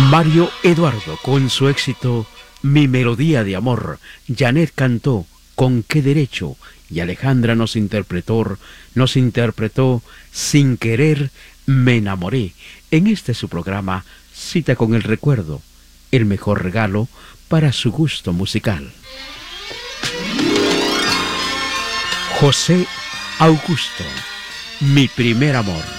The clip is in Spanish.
Mario Eduardo con su éxito Mi Melodía de Amor. Janet cantó Con qué derecho y Alejandra nos interpretó Sin querer me enamoré. En este su programa Cita con el Recuerdo, el mejor regalo para su gusto musical. José Augusto, Mi primer amor.